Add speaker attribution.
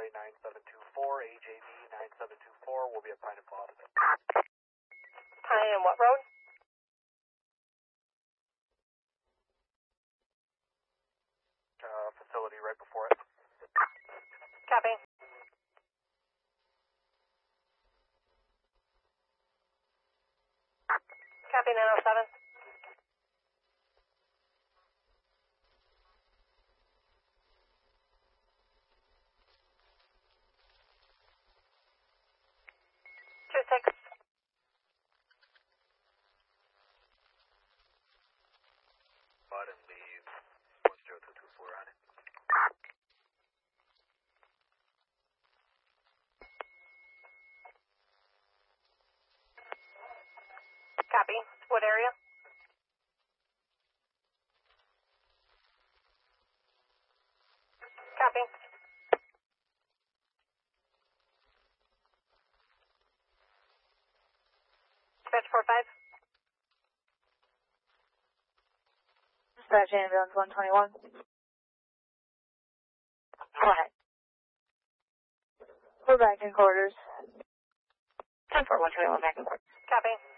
Speaker 1: Troy 9724, AJB 9724, will be at Pine and Boston.
Speaker 2: Pine and what road?
Speaker 1: Facility right before it.
Speaker 2: Copy. Copy 907. Two six.
Speaker 1: Bottom leave 10224 on it.
Speaker 2: Copy. What area? Copy. Dispatch 45.
Speaker 3: Dispatch ambulance 121. Go ahead. We're back in quarters. 10-4, 121 back in quarters.
Speaker 2: Copy.